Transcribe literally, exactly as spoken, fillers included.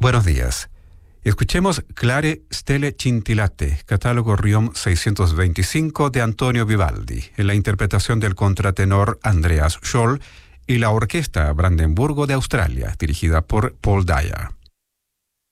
Buenos días. Escuchemos Clare Stelle Scintillate, catálogo Riom seiscientos veinticinco de Antonio Vivaldi, en la interpretación del contratenor Andreas Scholl y la Orquesta Brandenburgo de Australia, dirigida por Paul Dyer.